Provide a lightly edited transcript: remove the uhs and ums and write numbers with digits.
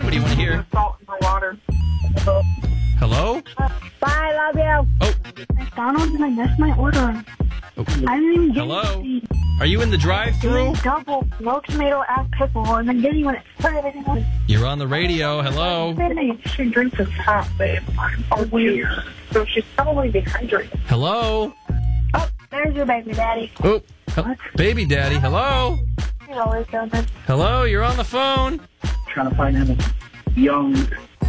What do you want to hear? Salt in my water. Hello? Bye, love you. Oh. McDonald's and I missed my order. Oh. I didn't even get Hello? it. Are you in the drive-thru? Double, no tomato, add pickle, and then getting when it put everything on. You're on the radio. Hello? She drinks a hot, babe. Oh, weird. So she's probably dehydrated. Hello? Oh, there's your baby daddy. Oh, baby daddy. Hello? He's always done this. Hello? You're on the phone. Trying to find him a young